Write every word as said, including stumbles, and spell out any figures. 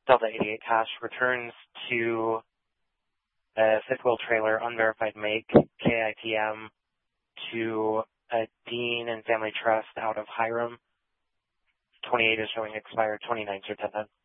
Delta eighty-eight hash returns to a fifth wheel trailer, unverified make, K I T M, to a Dean and Family Trust out of Hiram. twenty-eight is showing expired, twenty-nine are ten ten.